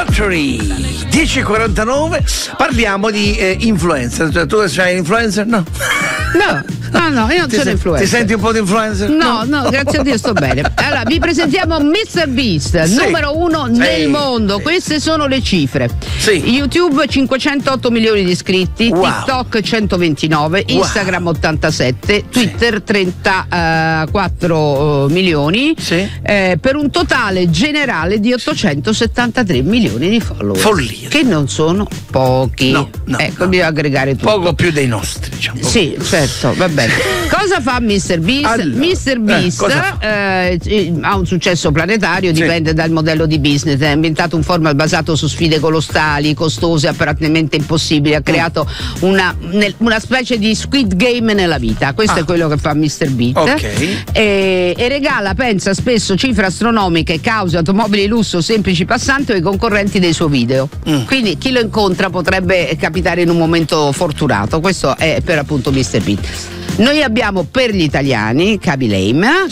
Factory 10:49. Parliamo di influencer. Tu sei influencer? No, io non sono influencer. Ti senti un po' di influencer? No, grazie a Dio sto bene. Allora, vi presentiamo Mr. Beast, numero 1 nel mondo. Queste sono le cifre. YouTube 508 milioni di iscritti, TikTok 129, Instagram 87, Twitter 34 milioni, per un totale generale di 873 milioni di follower. Follia. Che non sono pochi. Bisogna aggregare tutto. Poco più dei nostri, diciamo. Sì, certo, va bene. Cosa fa Mr. Beast? Allora, Mr. Beast ha un successo planetario, dipende dal modello di business. Ha inventato un format basato su sfide colossali, costose, apparentemente impossibili. Ha creato una specie di Squid Game nella vita. Questo è quello che fa Mr. Beast. E regala, pensa, spesso cifre astronomiche, cause, automobili di lusso, semplici passanti o ai concorrenti dei suoi video. Quindi chi lo incontra potrebbe capitare in un momento fortunato. Questo è per appunto Mr. Beast. Noi abbiamo per gli italiani Kabilame,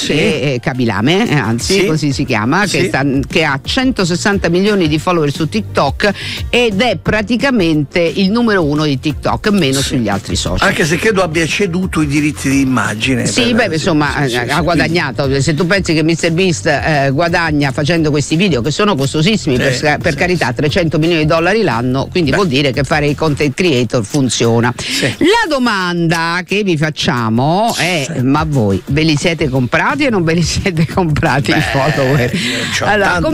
così si chiama, che ha 160 milioni di follower su TikTok ed è praticamente il numero 1 di TikTok, meno sugli altri social. Anche se credo abbia ceduto i diritti di immagine. Ha guadagnato. Se tu pensi che Mr. Beast guadagna facendo questi video che sono costosissimi, per carità, 300 milioni di dollari l'anno, quindi vuol dire che fare i content creator funziona. La domanda che vi facciamo è: ma voi ve li siete comprati o non ve li siete comprati i follower? Allora,